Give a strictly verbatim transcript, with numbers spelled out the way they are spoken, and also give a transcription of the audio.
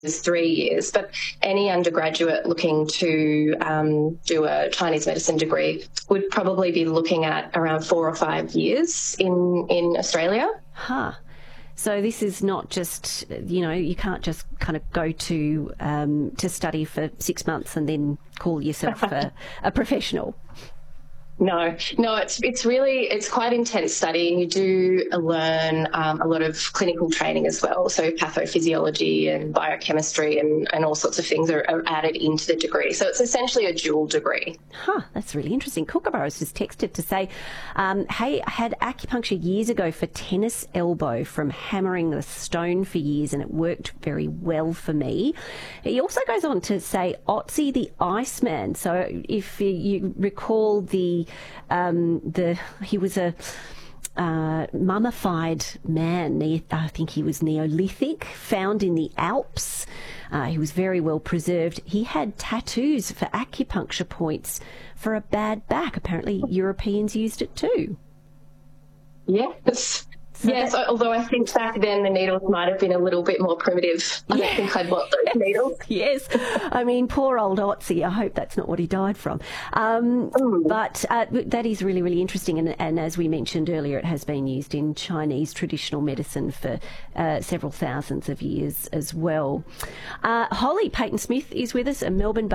is three years, but any undergraduate looking to um, do a Chinese medicine degree would probably be looking at around four or five years in, in Australia. Huh. So this is not just, you know, you can't just kind of go to um, to study for six months and then call yourself a, a professional. No, no, it's it's really, it's quite intense study, and you do learn um, a lot of clinical training as well. So pathophysiology and biochemistry and, and all sorts of things are, are added into the degree. So it's essentially a dual degree. Huh, that's really interesting. Kookaburra's just texted to say, um, hey, I had acupuncture years ago for tennis elbow from hammering the stone for years, and it worked very well for me. He also goes on to say Otzi the Iceman. So if you recall the Um, the he was a uh, mummified man. I think he was Neolithic, found in the Alps. Uh, he was very well preserved. He had tattoos for acupuncture points for a bad back. Apparently, Europeans used it too. Yes. So yes, that, although I think back then the needles might have been a little bit more primitive. I yeah. don't think I'd want those needles. Yes. I mean, poor old Otzi. I hope that's not what he died from. Um, mm. But uh, that is really, really interesting. And, and as we mentioned earlier, it has been used in Chinese traditional medicine for uh, several thousands of years as well. Uh, Holly Payton-Smith is with us, a Melbourne